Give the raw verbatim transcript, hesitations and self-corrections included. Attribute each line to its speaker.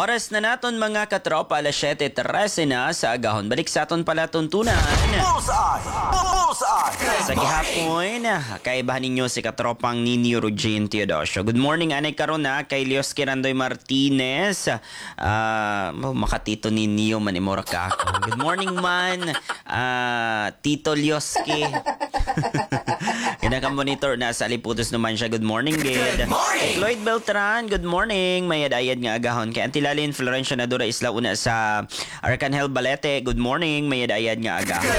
Speaker 1: Oras na naton mga katropa, alas siyete trese na sa agahon. Balik sa aton pala tuntunan.
Speaker 2: Bullseye! Bullseye!
Speaker 1: Sa gihapon, kaibahan ninyo si katropang Nini Eugene Teodosio. Good morning, anay karon na kay Leos Kirandoy Martinez. Ah, uh, makatito ni Nio manimura ka ako. Good morning man, ah, Tito Leoski. Kinaka-monitor na sa Liputos naman siya. Good morning, Gid. Kay Lloyd Beltran, good morning. May ayad nga agahon. Kay Antilalin Florencia Nadura Isla una sa Arcangel Balete. Good morning. May ayad nga agahon.